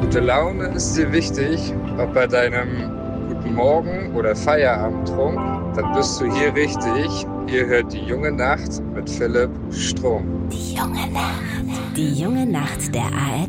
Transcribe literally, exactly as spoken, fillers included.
Gute Laune ist dir wichtig, ob bei deinem guten Morgen oder Feierabendtrunk, dann bist du hier richtig. Ihr hört die junge Nacht mit Philipp Strom. Die junge Nacht. Die junge Nacht der A R D.